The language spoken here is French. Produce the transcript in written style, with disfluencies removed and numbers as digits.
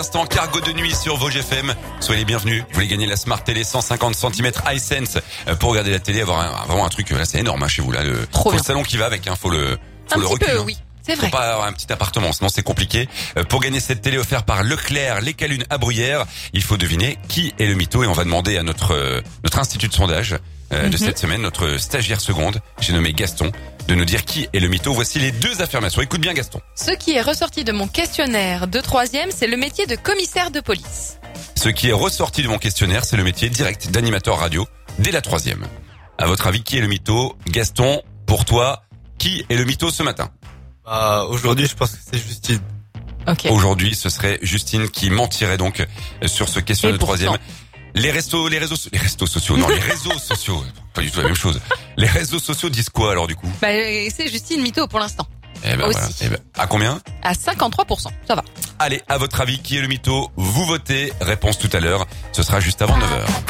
Instant cargo de nuit sur Vosges FM. Soyez les bienvenus. Vous voulez gagner la Smart Télé 150 cm hisense pour regarder la télé, avoir vraiment un truc là, c'est énorme chez vous là. Faut le salon qui va avec, faut le recul. Oui. C'est vrai. Faut pas avoir un petit appartement, sinon c'est compliqué. Pour gagner cette télé offerte par Leclerc, les Calunes à Bruyères, il faut deviner qui est le mytho et on va demander à notre institut de sondage de cette semaine, notre stagiaire seconde, j'ai nommé Gaston, de nous dire qui est le mytho. Voici les deux affirmations. Écoute bien Gaston. Ce qui est ressorti de mon questionnaire de 3e, c'est le métier de commissaire de police. Ce qui est ressorti de mon questionnaire, c'est le métier direct d'animateur radio dès la 3e. À votre avis, qui est le mytho? Gaston, pour toi, qui est le mytho ce matin? Aujourd'hui, je pense que c'est Justine. Ok. Aujourd'hui, ce serait Justine qui mentirait donc sur ce questionnaire de 3e. Les réseaux sociaux, pas du tout la même chose. Les réseaux sociaux disent quoi alors du coup? C'est Justine mytho pour l'instant. Voilà. À combien? À 53%, ça va. Allez, à votre avis, qui est le mytho? Vous votez. Réponse tout à l'heure. Ce sera juste avant 9h.